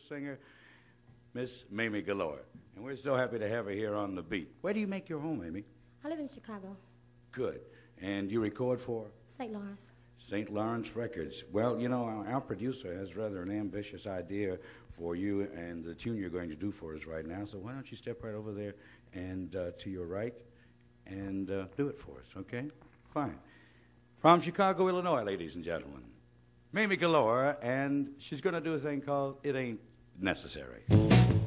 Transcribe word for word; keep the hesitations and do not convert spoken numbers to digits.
singer, Miss Mamie Galore. And we're so happy to have her here on The Beat. Where do you make your home, Mamie? I live in Chicago. Good. And you record for? Saint Lawrence. Saint Lawrence Records. Well, you know, our, our producer has rather an ambitious idea for you and the tune you're going to do for us right now. So why don't you step right over there and uh, to your right and uh, do it for us, okay? Fine. From Chicago, Illinois, ladies and gentlemen, Mamie Galore, and she's going to do a thing called It Ain't Necessary.